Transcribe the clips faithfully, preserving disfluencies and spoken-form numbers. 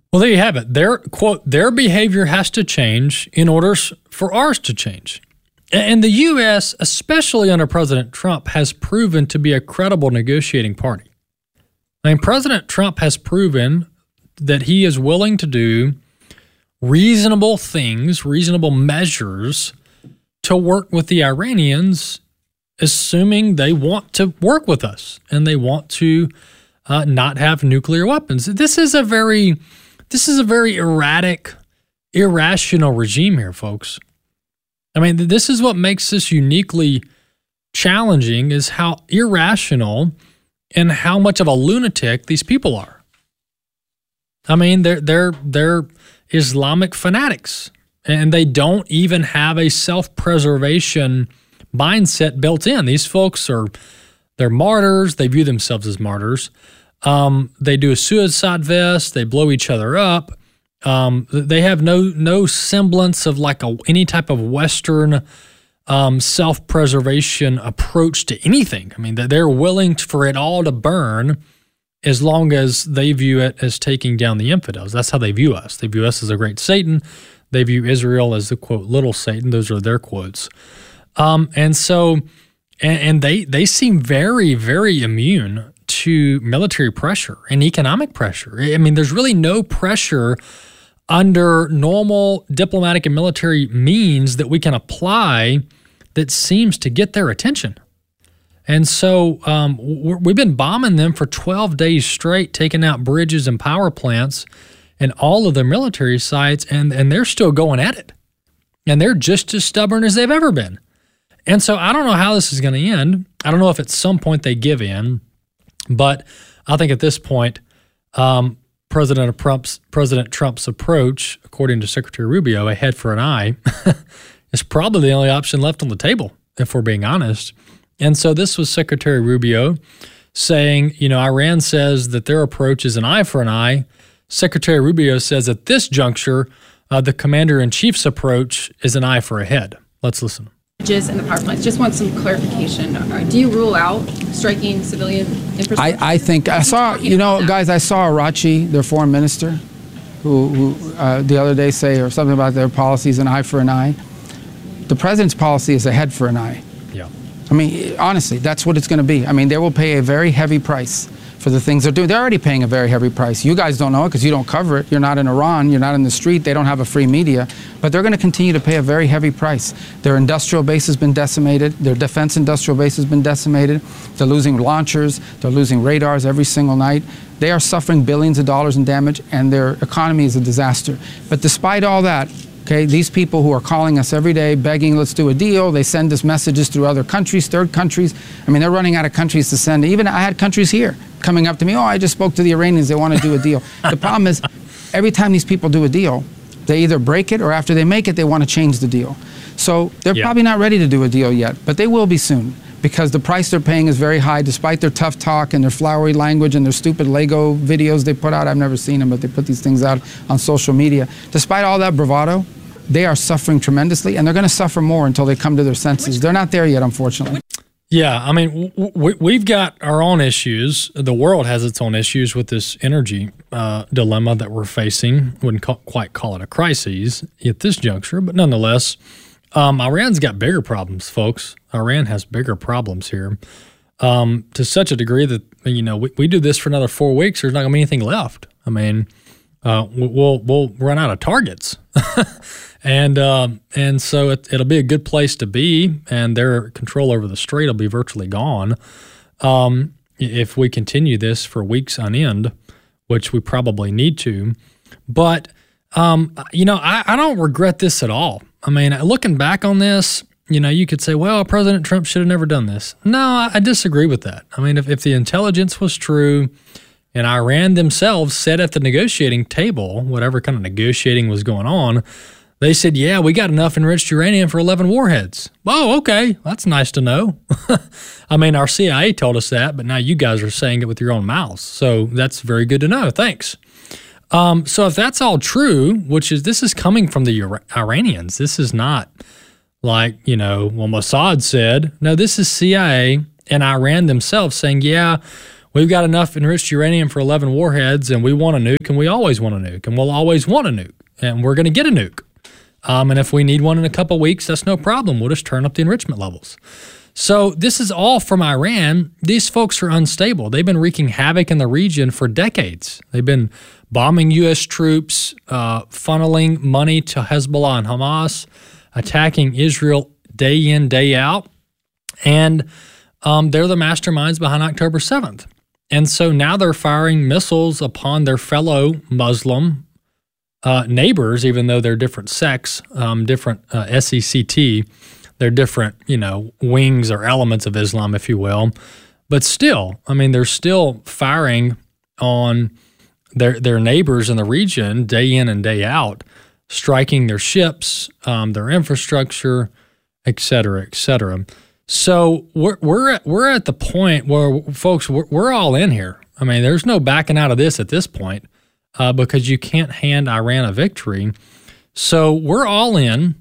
Well, there you have it. Their quote, their behavior has to change in order for ours to change. And the U S, especially under President Trump, has proven to be a credible negotiating party. I mean, President Trump has proven that he is willing to do reasonable things, reasonable measures to work with the Iranians, assuming they want to work with us and they want to uh, not have nuclear weapons. This is a very, this is a very erratic, irrational regime here, folks. I mean, this is what makes this uniquely challenging, is how irrational and how much of a lunatic these people are. I mean, they're they're they're Islamic fanatics, and they don't even have a self-preservation mindset built in. These folks are they're martyrs. They view themselves as martyrs. Um, they do a suicide vest. They blow each other up. Um, they have no no semblance of like a, any type of Western um, self-preservation approach to anything. I mean, they're willing for it all to burn as long as they view it as taking down the infidels. That's how they view us. They view us as a great Satan. They view Israel as the, quote, little Satan. Those are their quotes. Um, and so, and, and they they seem very, very immune to military pressure and economic pressure. I mean, there's really no pressure under normal diplomatic and military means that we can apply that seems to get their attention. And so um, we're, we've been bombing them for twelve days straight, taking out bridges and power plants and all of their military sites, and, and they're still going at it. And they're just as stubborn as they've ever been. And so I don't know how this is going to end. I don't know if at some point they give in, but I think at this point, um, President Trump's President Trump's approach, according to Secretary Rubio, a head for an eye, is probably the only option left on the table, if we're being honest. And so this was Secretary Rubio saying, you know, Iran says that their approach is an eye for an eye. Secretary Rubio says at this juncture, uh, the commander-in-chief's approach is an eye for a head. Let's listen. And the power plants. Just want some clarification. Do you rule out striking civilian infrastructure? I, I think I saw, you know, guys, I saw Arachi, their foreign minister, who, who uh, the other day say or something about their policies, an eye for an eye. The president's policy is a head for an eye. Yeah. I mean, honestly, that's what it's going to be. I mean, they will pay a very heavy price for the things they're doing. They're already paying a very heavy price. You guys don't know it because you don't cover it. You're not in Iran. You're not in the street. They don't have a free media. But they're going to continue to pay a very heavy price. Their industrial base has been decimated. Their defense industrial base has been decimated. They're losing launchers. They're losing radars every single night. They are suffering billions of dollars in damage, and their economy is a disaster. But despite all that, okay, these people who are calling us every day, begging, let's do a deal. They send us messages through other countries, third countries. I mean, they're running out of countries to send. Even I had countries here coming up to me, oh, I just spoke to the Iranians. They want to do a deal. The problem is, every time these people do a deal, they either break it or after they make it, they want to change the deal. So they're yeah. probably not ready to do a deal yet, but they will be soon because the price they're paying is very high despite their tough talk and their flowery language and their stupid Lego videos they put out. I've never seen them, but they put these things out on social media. Despite all that bravado, they are suffering tremendously, and they're going to suffer more until they come to their senses. They're not there yet, unfortunately. Yeah, I mean, w- we've got our own issues. The world has its own issues with this energy uh, dilemma that we're facing. Wouldn't ca- quite call it a crisis at this juncture, but nonetheless, um, Iran's got bigger problems, folks. Iran has bigger problems here um, to such a degree that, you know, we, we do this for another four weeks, there's not going to be anything left. I mean, uh, we'll we'll run out of targets. And um, and so it, it'll be a good place to be, and their control over the strait will be virtually gone um, if we continue this for weeks on end, which we probably need to. But, um, you know, I, I don't regret this at all. I mean, looking back on this, you know, you could say, well, President Trump should have never done this. No, I, I disagree with that. I mean, if, if the intelligence was true and Iran themselves sat at the negotiating table, whatever kind of negotiating was going on, they said, yeah, we got enough enriched uranium for eleven warheads. Oh, okay. That's nice to know. I mean, our C I A told us that, but now you guys are saying it with your own mouths. So that's very good to know. Thanks. Um, so if that's all true, which is this is coming from the Ira- Iranians. This is not like, you know, well, Mossad said. No, this is C I A and Iran themselves saying, yeah, we've got enough enriched uranium for eleven warheads, and we want a nuke, and we always want a nuke, and we'll always want a nuke, and we're going to get a nuke. Um, and if we need one in a couple of weeks, that's no problem. We'll just turn up the enrichment levels. So this is all from Iran. These folks are unstable. They've been wreaking havoc in the region for decades. They've been bombing U S troops, uh, funneling money to Hezbollah and Hamas, attacking Israel day in, day out. And um, they're the masterminds behind October seventh. And so now they're firing missiles upon their fellow Muslim uh, neighbors, even though they're different sects, um, different uh, S E C T. They're different, you know, wings or elements of Islam, if you will. But still, I mean, they're still firing on their their neighbors in the region day in and day out, striking their ships, um, their infrastructure, et cetera, et cetera. So we're we're at, we're at the point where, folks, we're, we're all in here. I mean, there's no backing out of this at this point uh, because you can't hand Iran a victory. So we're all in.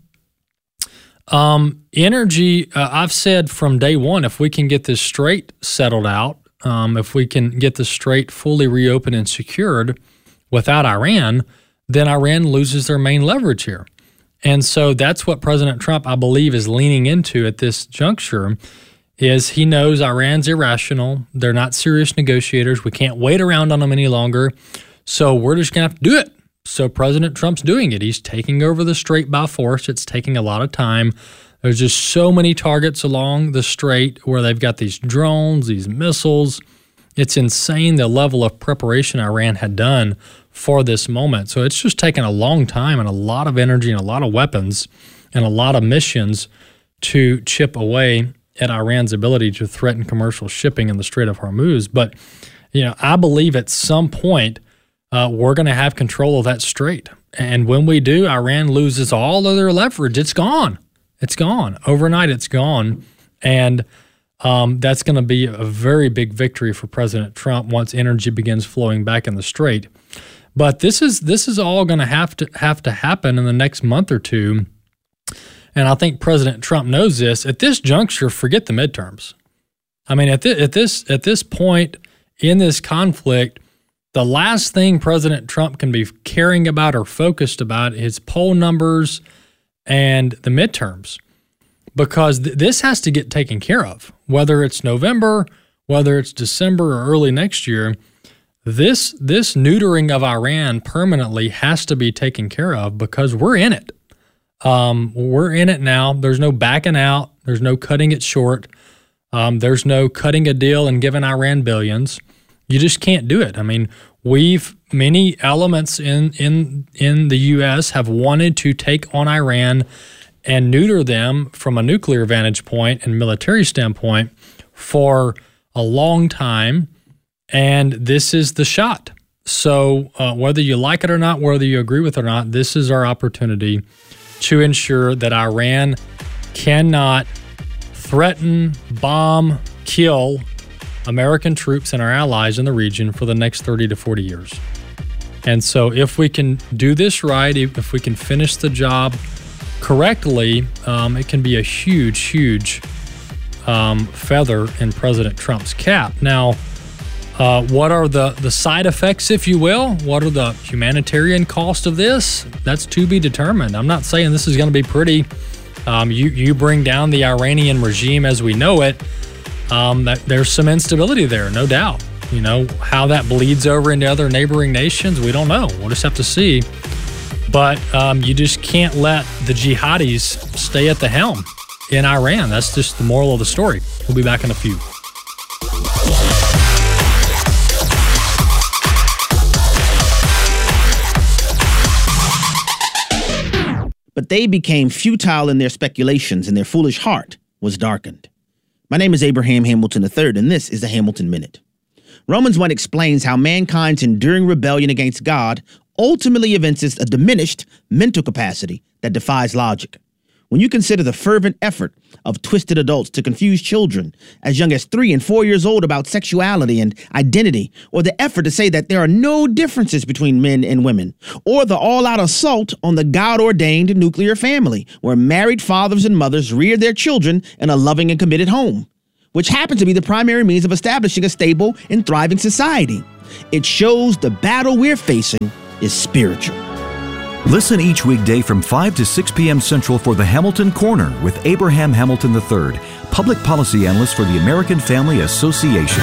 Um, energy, uh, I've said from day one, if we can get this Strait settled out, um, if we can get the Strait fully reopened and secured without Iran, then Iran loses their main leverage here. And so that's what President Trump, I believe, is leaning into at this juncture, is he knows Iran's irrational. They're not serious negotiators. We can't wait around on them any longer. So we're just going to have to do it. So President Trump's doing it. He's taking over the Strait by force. It's taking a lot of time. There's just so many targets along the Strait where they've got these drones, these missiles. It's insane the level of preparation Iran had done for this moment. So it's just taken a long time and a lot of energy and a lot of weapons and a lot of missions to chip away at Iran's ability to threaten commercial shipping in the Strait of Hormuz. But, you know, I believe at some point Uh, we're going to have control of that strait. And when we do, Iran loses all of their leverage. It's gone. It's gone. Overnight, it's gone. And um, that's going to be a very big victory for President Trump once energy begins flowing back in the strait. But this is this is all going to have to have to happen in the next month or two. And I think President Trump knows this. At this juncture, forget the midterms. I mean, at, th- at this at this point in this conflict, the last thing President Trump can be caring about or focused about is poll numbers and the midterms, because th- this has to get taken care of. Whether it's November, whether it's December or early next year, this this neutering of Iran permanently has to be taken care of because we're in it. Um, we're in it now. There's no backing out. There's no cutting it short. Um, there's no cutting a deal and giving Iran billions. You just can't do it. I mean, we've many elements in in in the U S have wanted to take on Iran and neuter them from a nuclear vantage point and military standpoint for a long time, and this is the shot. So uh, whether you like it or not, whether you agree with it or not, this is our opportunity to ensure that Iran cannot threaten, bomb, kill American troops and our allies in the region for the next thirty to forty years. And so if we can do this right, if we can finish the job correctly, um, it can be a huge, huge um, feather in President Trump's cap. Now, uh, what are the, the side effects, if you will? What are the humanitarian cost of this? That's to be determined. I'm not saying this is going to be pretty. Um, you, you bring down the Iranian regime as we know it, Um, that there's some instability there, no doubt. You know, how that bleeds over into other neighboring nations, we don't know. We'll just have to see. But um, you just can't let the jihadis stay at the helm in Iran. That's just the moral of the story. We'll be back in a few. But they became futile in their speculations, and their foolish heart was darkened. My name is Abraham Hamilton the third, and this is the Hamilton Minute. Romans one explains how mankind's enduring rebellion against God ultimately evinces a diminished mental capacity that defies logic. When you consider the fervent effort of twisted adults to confuse children as young as three and four years old about sexuality and identity, or the effort to say that there are no differences between men and women, or the all-out assault on the God-ordained nuclear family, where married fathers and mothers rear their children in a loving and committed home, which happens to be the primary means of establishing a stable and thriving society. It shows the battle we're facing is spiritual. Listen each weekday from five to six p.m. Central for the Hamilton Corner with Abraham Hamilton the third, Public Policy Analyst for the American Family Association.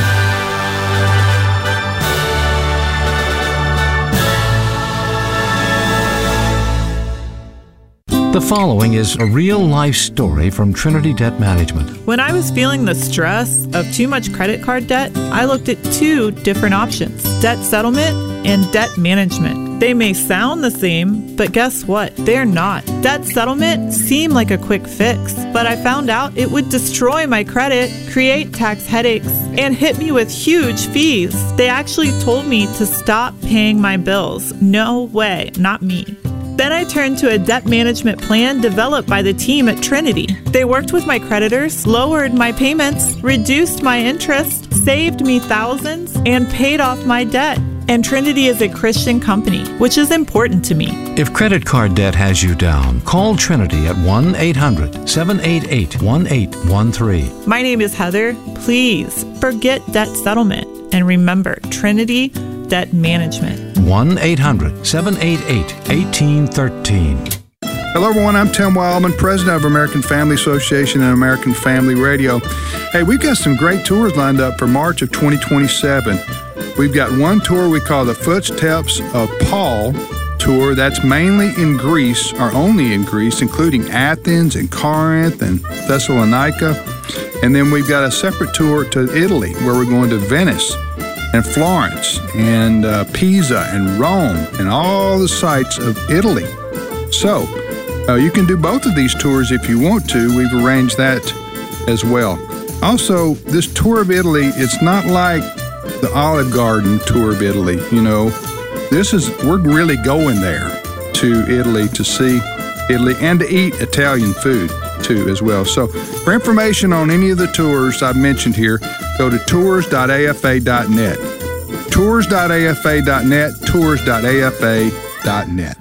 The following is a real-life story from Trinity Debt Management. When I was feeling the stress of too much credit card debt, I looked at two different options: debt settlement and debt management. They may sound the same, but guess what? They're not. Debt settlement seemed like a quick fix, but I found out it would destroy my credit, create tax headaches, and hit me with huge fees. They actually told me to stop paying my bills. No way, not me. Then I turned to a debt management plan developed by the team at Trinity. They worked with my creditors, lowered my payments, reduced my interest, saved me thousands, and paid off my debt. And Trinity is a Christian company, which is important to me. If credit card debt has you down, call Trinity at one eight hundred, seven eight eight, one eight one three. My name is Heather. Please forget debt settlement and remember Trinity Debt Management. one eight hundred, seven eight eight, one eight one three. Hello, everyone. I'm Tim Wildman, president of American Family Association and American Family Radio. Hey, we've got some great tours lined up for March of twenty twenty-seven. We've got one tour we call the Footsteps of Paul tour. That's mainly in Greece, or only in Greece, including Athens and Corinth and Thessalonica. And then we've got a separate tour to Italy, where we're going to Venice and Florence and uh, Pisa and Rome and all the sites of Italy. So uh, you can do both of these tours if you want to. We've arranged that as well. Also, this tour of Italy, it's not like the Olive Garden tour of Italy. You know, this is, we're really going there to Italy to see Italy and to eat Italian food too as well. So for information on any of the tours I've mentioned here, go to tours dot a f a dot net. tours dot a f a dot net, tours dot a f a dot net.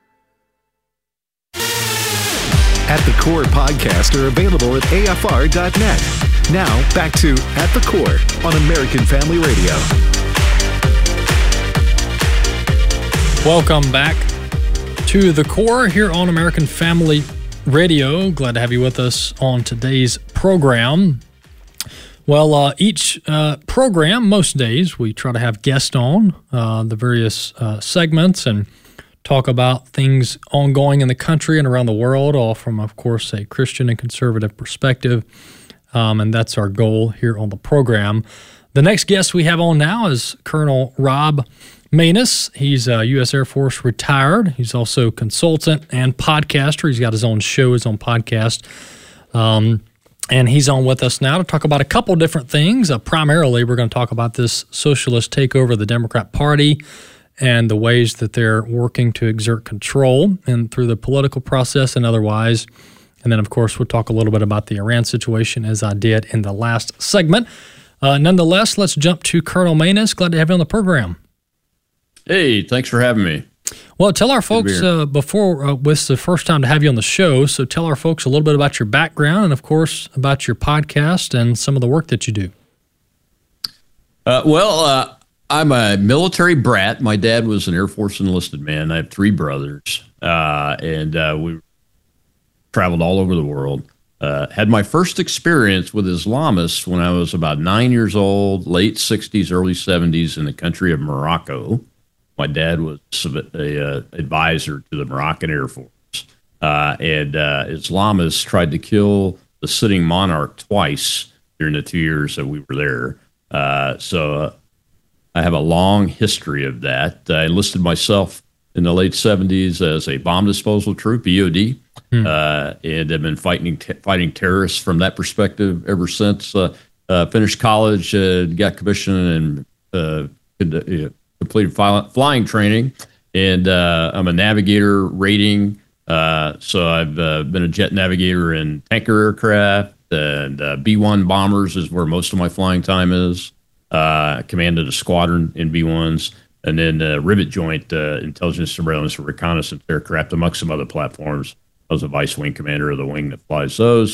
At the Core podcasts are available at a f r dot net. Now, back to At the Core on American Family Radio. Welcome back to The Core here on American Family Radio. Glad to have you with us on today's program. Well, uh, each uh, program, most days, we try to have guests on uh, the various uh, segments and talk about things ongoing in the country and around the world, all from, of course, a Christian and conservative perspective. Um, and that's our goal here on the program. The next guest we have on now is Colonel Rob Maness. He's a U S Air Force retired. He's also consultant and podcaster. He's got his own show, his own podcast. Um, and he's on with us now to talk about a couple different things. Uh, primarily, we're going to talk about this socialist takeover of the Democrat Party and the ways that they're working to exert control and through the political process and otherwise. And then, of course, we'll talk a little bit about the Iran situation, as I did in the last segment. Uh, nonetheless, let's jump to Colonel Maness. Glad to have you on the program. Hey, thanks for having me. Well, tell our folks uh, before uh, this is the first time to have you on the show, so tell our folks a little bit about your background and, of course, about your podcast and some of the work that you do. Uh, well, uh, I'm a military brat. My dad was an Air Force enlisted man. I have three brothers, uh, and uh, we traveled all over the world. Uh, had my first experience with Islamists when I was about nine years old, late sixties, early seventies, in the country of Morocco. My dad was a uh, advisor to the Moroccan Air Force, uh, and uh, Islamists tried to kill the sitting monarch twice during the two years that we were there. Uh, so uh, I have a long history of that. I enlisted myself in the late seventies as a bomb disposal troop, B O D. Hmm. Uh, and have been fighting t- fighting terrorists from that perspective ever since. Uh, uh, finished college, uh, got commissioned, and uh, completed fly- flying training. And uh, I'm a navigator rating. Uh, so I've uh, been a jet navigator in tanker aircraft, and uh, B one bombers is where most of my flying time is. Uh, commanded a squadron in B ones. And then uh, rivet joint uh, intelligence, surveillance, and reconnaissance aircraft, amongst some other platforms. I was a vice wing commander of the wing that flies those.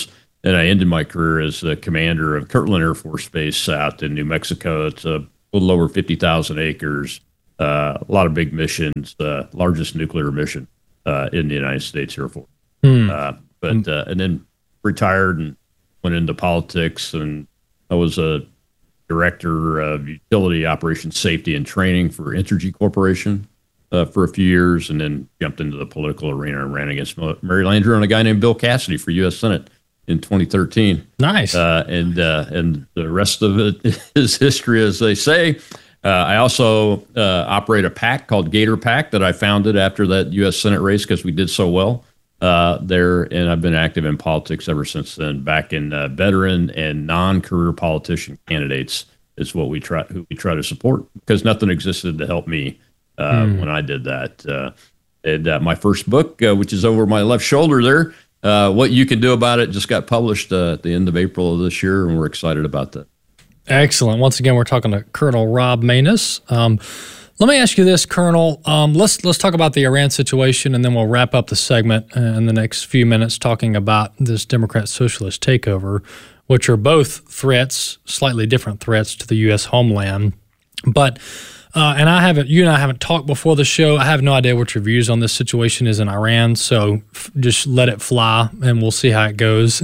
and I ended my career as the commander of Kirtland Air Force Base out in New Mexico. It's a little over fifty thousand acres, uh, a lot of big missions, uh, largest nuclear mission uh, in the United States Air Force. Hmm. Uh, but uh, and then retired and went into politics, and I was a director of utility operations safety and training for Entergy Corporation uh, for a few years, and then jumped into the political arena and ran against Mary Landrieu and a guy named Bill Cassidy for U S Senate in twenty thirteen. Nice. Uh, and uh, and the rest of it is history, as they say. Uh, I also uh, operate a PAC called Gator PAC that I founded after that U S Senate race because we did so well uh, there. And I've been active in politics ever since then. Back in uh, veteran and non-career politician candidates is what we try who we try to support, because nothing existed to help me uh, mm. when I did that. Uh, and uh, my first book, uh, which is over my left shoulder there, uh, What You Can Do About It, just got published uh, at the end of April of this year, and we're excited about that. Excellent. Once again, we're talking to Colonel Rob Maness. Um, let me ask you this, Colonel. Um, let's let's talk about the Iran situation, and then we'll wrap up the segment in the next few minutes talking about this Democrat socialist takeover, which are both threats, slightly different threats to the U S homeland. But uh, and I haven't, you and I haven't talked before the show. I have no idea what your views on this situation is in Iran, so f- just let it fly, and we'll see how it goes.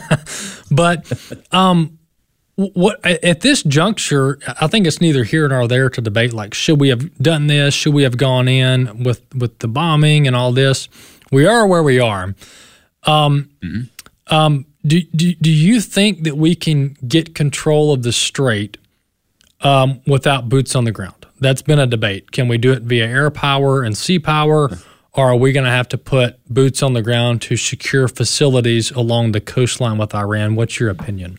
But um, what at this juncture, I think it's neither here nor there to debate, like, should we have done this? Should we have gone in with, with the bombing and all this? We are where we are. Um, mm-hmm. um, do, do, do you think that we can get control of the strait um, without boots on the ground? That's been a debate. Can we do it via air power and sea power, or are we going to have to put boots on the ground to secure facilities along the coastline with Iran? What's your opinion?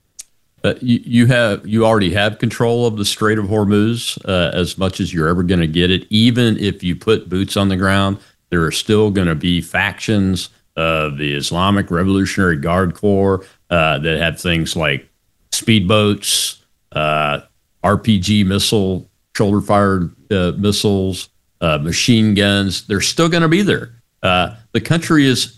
Uh, you, you have you already have control of the Strait of Hormuz uh, as much as you're ever going to get it. Even if you put boots on the ground, there are still going to be factions of the Islamic Revolutionary Guard Corps uh, that have things like speedboats, uh, R P G missile, shoulder-fired uh, missiles, uh, machine guns. They're still going to be there. Uh, the country is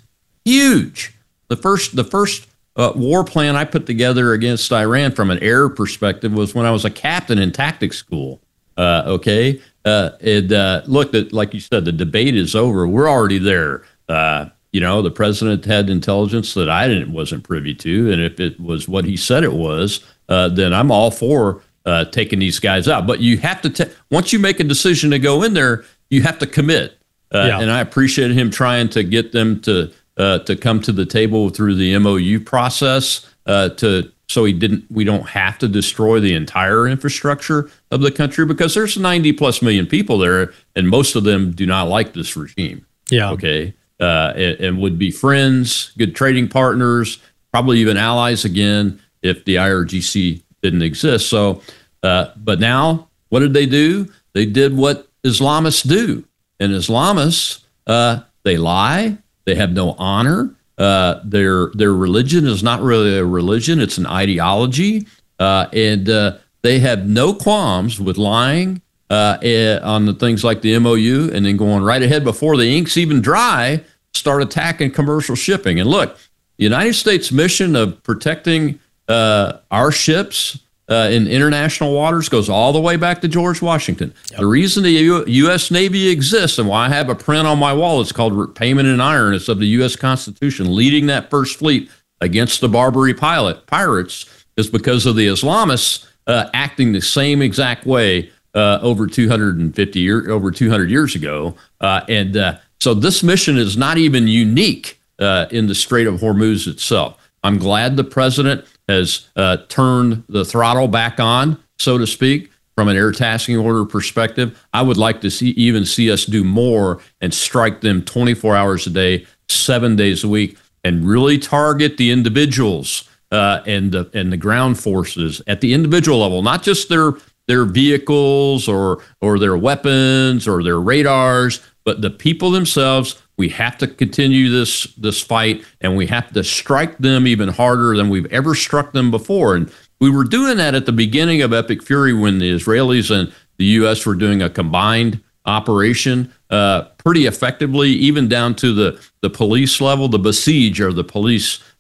huge. The first, the first. Uh, war plan I put together against Iran from an air perspective was when I was a captain in tactics school. Uh, okay. Uh, and uh, look, the, like you said, the debate is over. We're already there. Uh, you know, the president had intelligence that I didn't wasn't privy to. And if it was what he said it was, uh, then I'm all for uh, taking these guys out. But you have to, ta- once you make a decision to go in there, you have to commit. Uh, yeah. And I appreciated him trying to get them to, Uh, to come to the table through the M O U process, uh, to so he didn't. We don't have to destroy the entire infrastructure of the country, because there's ninety plus million people there, and most of them do not like this regime. Yeah. Okay. Uh, and, and would be friends, good trading partners, probably even allies again if the I R G C didn't exist. So, uh, but now what did they do? They did what Islamists do, and Islamists uh, they lie. They have no honor. Uh, their their religion is not really a religion; it's an ideology, uh, and uh, they have no qualms with lying uh, on the things like the M O U, and then going right ahead before the ink's even dry, start attacking commercial shipping. And look, the United States mission of protecting uh, our ships uh, in international waters goes all the way back to George Washington. Yep. The reason the U- U.S. Navy exists, and why I have a print on my wall, it's called Payment in Iron. It's of the U S Constitution, leading that first fleet against the Barbary pilot pirates, is because of the Islamists uh, acting the same exact way uh, over two hundred fifty years, over two hundred years ago. Uh, and uh, so this mission is not even unique uh, in the Strait of Hormuz itself. I'm glad the president has uh, turned the throttle back on, so to speak, from an air tasking order perspective. I would like to see even see us do more and strike them twenty-four hours a day, seven days a week, and really target the individuals uh, and the and the ground forces at the individual level, not just their their vehicles or or their weapons or their radars, but the people themselves. We have to continue this this fight, and we have to strike them even harder than we've ever struck them before. And we were doing that at the beginning of Epic Fury when the Israelis and the U S were doing a combined operation uh, pretty effectively, even down to the, the police level. The Besiege, or the police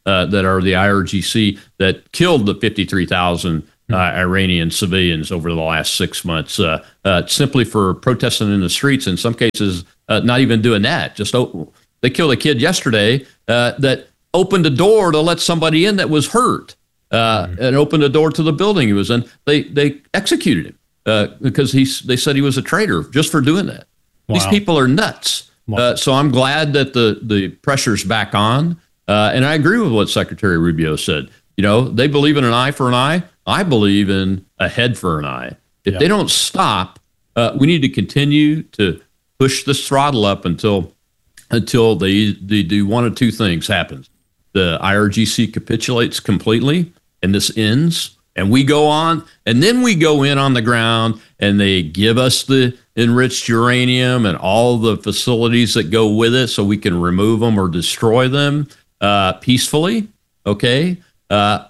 uh, that are the I R G C that killed the fifty-three thousand uh, Iranian civilians over the last six months, uh, uh, simply for protesting in the streets. In some cases, uh, not even doing that. Just oh, they killed a kid yesterday uh, that opened a door to let somebody in that was hurt, uh, mm-hmm. and opened a door to the building he was in. They they executed him uh, because he's. They said he was a traitor just for doing that. Wow. These people are nuts. Wow. Uh, so I'm glad that the the pressure's back on, uh, and I agree with what Secretary Rubio said. You know, they believe in an eye for an eye. I believe in a head for an eye. If yeah. they don't stop, uh, we need to continue to push this throttle up until until they, they do one of two things happens. The I R G C capitulates completely, and this ends, and we go on, and then we go in on the ground, and they give us the enriched uranium and all the facilities that go with it so we can remove them or destroy them uh, peacefully, okay? Uh,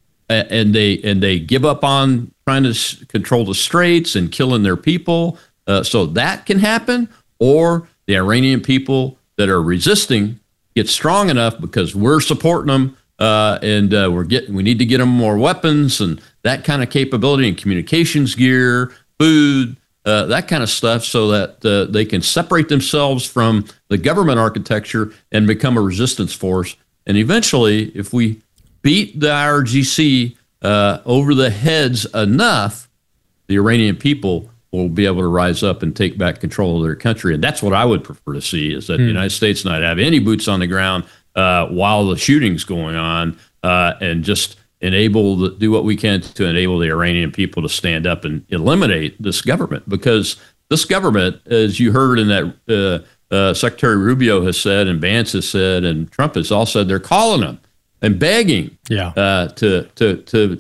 and they and they give up on trying to s- control the straits and killing their people. Uh, so that can happen, or the Iranian people that are resisting get strong enough because we're supporting them, uh, and uh, we're getting. We need to get them more weapons and that kind of capability and communications gear, food, uh, that kind of stuff, so that uh, they can separate themselves from the government architecture and become a resistance force. And eventually, if we beat the I R G C uh, over the heads enough, the Iranian people will be able to rise up and take back control of their country. And that's what I would prefer to see, is that mm. the United States not have any boots on the ground uh, while the shooting's going on, uh, and just enable the, do what we can to enable the Iranian people to stand up and eliminate this government. Because this government, as you heard in that uh, uh, Secretary Rubio has said, and Vance has said, and Trump has all said, they're calling them and begging yeah. uh, to, to to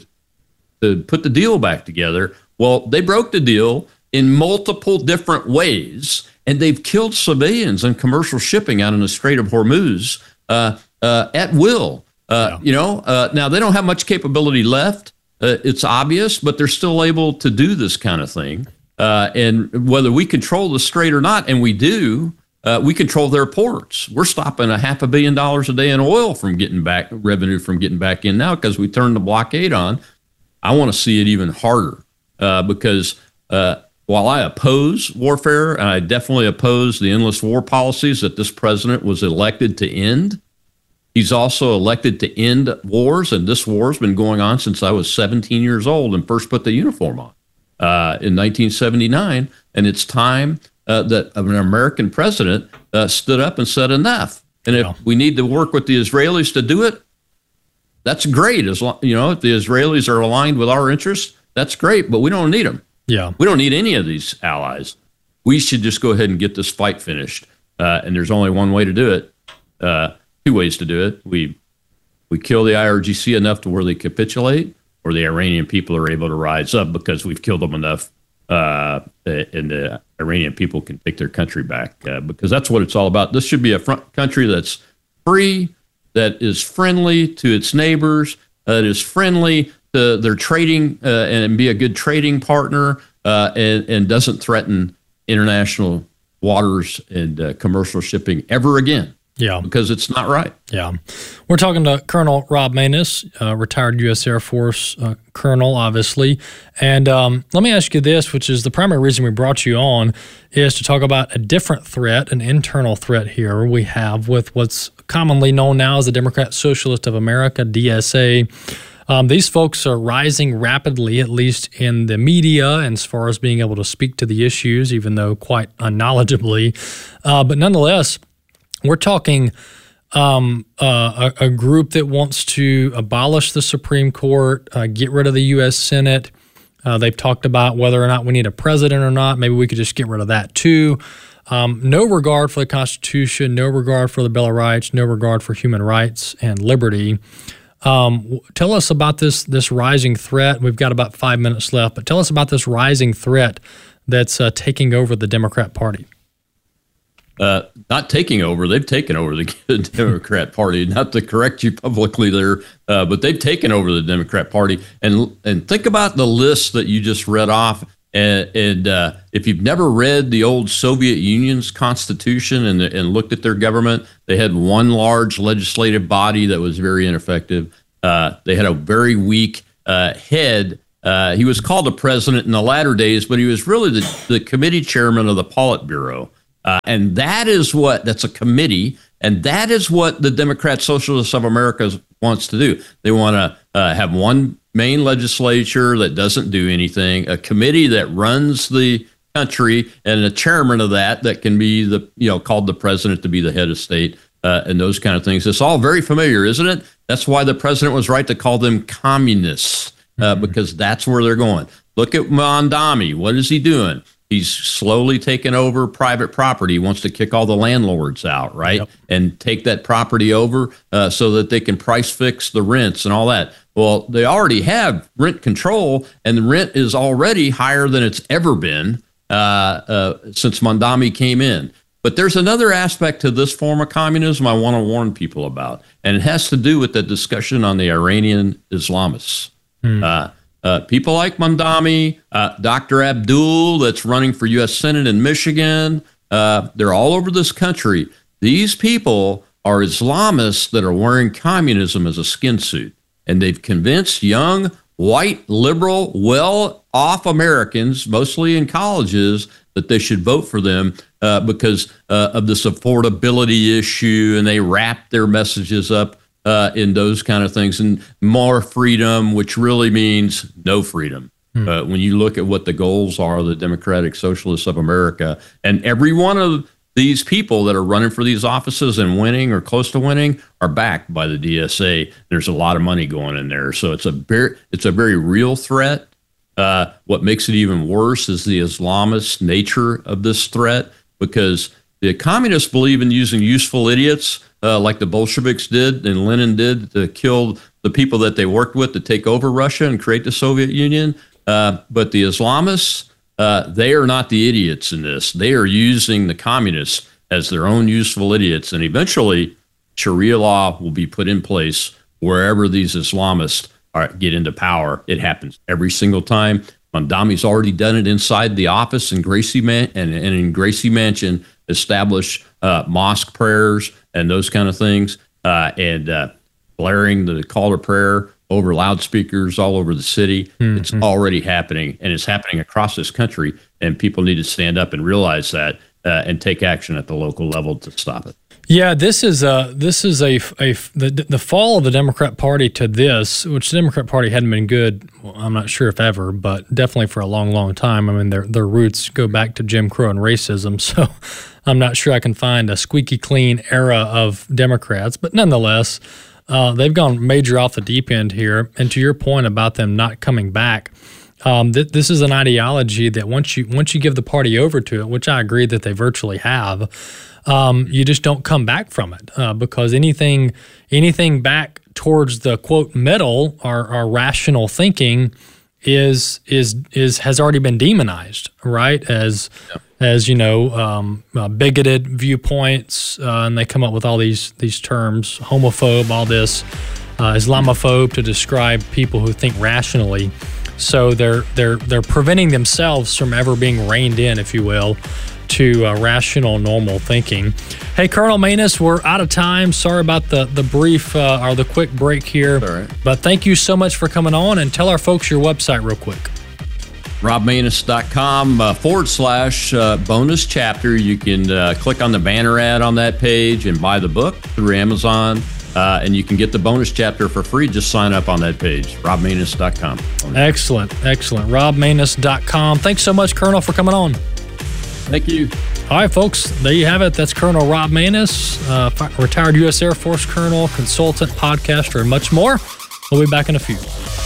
to put the deal back together. Well, they broke the deal in multiple different ways, and they've killed civilians and commercial shipping out in the Strait of Hormuz uh, uh, at will. Uh, yeah. You know, uh, now they don't have much capability left. Uh, it's obvious, but they're still able to do this kind of thing. Uh, and whether we control the strait or not, and we do, Uh, we control their ports. We're stopping a half a billion dollars a day in oil from getting back, revenue from getting back in now because we turned the blockade on. I want to see it even harder uh, because uh, while I oppose warfare, and I definitely oppose the endless war policies that this president was elected to end, he's also elected to end wars, and this war has been going on since I was seventeen years old and first put the uniform on uh, in nineteen seventy-nine, and it's time Uh, that an American president uh, stood up and said enough. And if yeah. we need to work with the Israelis to do it, that's great. As long, you know, if the Israelis are aligned with our interests, that's great. But we don't need them. Yeah, we don't need any of these allies. We should just go ahead and get this fight finished. Uh, and there's only one way to do it. Uh, two ways to do it. We we kill the I R G C enough to where they capitulate, or the Iranian people are able to rise up because we've killed them enough. Uh, and the Iranian people can take their country back, uh, because that's what it's all about. This should be a front country that's free, that is friendly to its neighbors, uh, that is friendly to their trading uh, and be a good trading partner, uh, and, and doesn't threaten international waters and uh, commercial shipping ever again. Yeah, because it's not right. Yeah. We're talking to Colonel Rob Maness, uh, retired U S Air Force uh, colonel, obviously. And um, let me ask you this, which is the primary reason we brought you on, is to talk about a different threat, an internal threat here we have with what's commonly known now as the Democrat Socialist of America, D S A. Um, these folks are rising rapidly, at least in the media, and as far as being able to speak to the issues, even though quite unknowledgeably. Uh, but nonetheless, we're talking um, uh, a, a group that wants to abolish the Supreme Court, uh, get rid of the U S Senate. Uh, they've talked about whether or not we need a president or not. Maybe we could just get rid of that too. Um, no regard for the Constitution, no regard for the Bill of Rights, no regard for human rights and liberty. Um, tell us about this this rising threat. We've got about five minutes left, but tell us about this rising threat that's uh, taking over the Democrat Party. Uh, not taking over. They've taken over the Democrat Party. Not to correct you publicly there, uh, but they've taken over the Democrat Party. And and think about the list that you just read off And, and uh, if you've never read the old Soviet Union's constitution and, and looked at their government, they had one large legislative body that was very ineffective. Uh, they had a very weak uh, head. Uh, he was called a president in the latter days, but he was really the, the committee chairman of the Politburo. Uh, and that is what, that's a committee, and that is what the Democrat Socialists of America wants to do. They want to uh, have one main legislature that doesn't do anything, a committee that runs the country, and a chairman of that that can be the, you know, called the president to be the head of state, uh, and those kind of things. It's all very familiar, isn't it? That's why the president was right to call them communists, uh, mm-hmm. because that's where they're going. Look at Mondami. What is he doing? He's slowly taking over private property. He wants to kick all the landlords out, right? Yep. And take that property over uh, so that they can price fix the rents and all that. Well, they already have rent control, and the rent is already higher than it's ever been uh, uh, since Mondami came in. But there's another aspect to this form of communism I want to warn people about, and it has to do with the discussion on the Iranian Islamists. Hmm. Uh, Uh, people like Mondami, uh, Doctor Abdul, that's running for U S Senate in Michigan, uh, they're all over this country. These people are Islamists that are wearing communism as a skin suit. And they've convinced young, white, liberal, well-off Americans, mostly in colleges, that they should vote for them uh, because uh, of this affordability issue. And they wrap their messages up Uh, in those kind of things, and more freedom, which really means no freedom. Hmm. Uh, when you look at what the goals are of the Democratic Socialists of America, and every one of these people that are running for these offices and winning or close to winning are backed by the D S A. There's a lot of money going in there, so it's a very, it's a very real threat. Uh, what makes it even worse is the Islamist nature of this threat, because the communists believe in using useful idiots. Uh, like the Bolsheviks did and Lenin did to kill the people that they worked with to take over Russia and create the Soviet Union. Uh, but the Islamists, uh, they are not the idiots in this. They are using the communists as their own useful idiots. And eventually, Sharia law will be put in place wherever these Islamists are, get into power. It happens every single time. Mondami's already done it inside the office in Gracie Man- and, and in Gracie Mansion, established uh, mosque prayers and those kind of things, uh, and uh, blaring the call to prayer over loudspeakers all over the city. Mm-hmm. It's already happening, and it's happening across this country, and people need to stand up and realize that uh, and take action at the local level to stop it. Yeah, this is a this is a, a the the fall of the Democrat Party to this, which the Democrat Party hadn't been good. Well, I'm not sure if ever, but definitely for a long, long time. I mean, their their roots go back to Jim Crow and racism. So I'm not sure I can find a squeaky clean era of Democrats, but nonetheless, uh, they've gone major off the deep end here. And to your point about them not coming back, um, th- this is an ideology that once you once you give the party over to it, which I agree that they virtually have. Um, you just don't come back from it uh, because anything anything back towards the quote middle or, or rational thinking is is is has already been demonized, right? As yeah. as you know, um, uh, bigoted viewpoints, uh, and they come up with all these these terms: homophobe, all this, uh, Islamophobe, to describe people who think rationally. So they're they're they're preventing themselves from ever being reined in, if you will, to uh, rational, normal thinking. Hey, Colonel Maness, we're out of time. Sorry about the the brief uh, or the quick break here. All right. But thank you so much for coming on, and tell our folks your website real quick. rob maness dot com uh, forward slash uh, bonus chapter. You can uh, click on the banner ad on that page and buy the book through Amazon. Uh, and you can get the bonus chapter for free. Just sign up on that page, rob maness dot com. Excellent, excellent. rob maness dot com. Thanks so much, Colonel, for coming on. Thank you. All right, folks, there you have it. That's Colonel Rob Maness, uh, retired U S Air Force colonel, consultant, podcaster, and much more. We'll be back in a few.